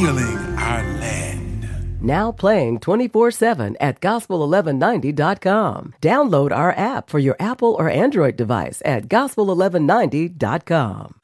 healing our land. Now playing 24/7 at gospel1190.com. Download our app for your Apple or Android device at gospel1190.com.